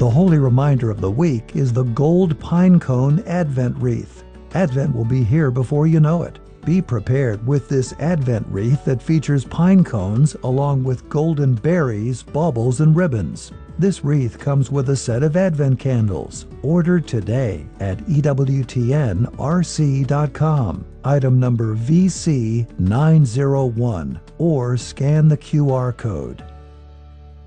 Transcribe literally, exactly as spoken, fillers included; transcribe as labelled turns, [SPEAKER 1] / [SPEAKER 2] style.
[SPEAKER 1] The holy reminder of the week is the Gold Pine Cone Advent Wreath. Advent will be here before you know it. Be prepared with this Advent wreath that features pine cones along with golden berries, baubles, and ribbons. This wreath comes with a set of Advent candles. Order today at E W T N R C dot com, item number V C nine zero one, or scan the Q R code.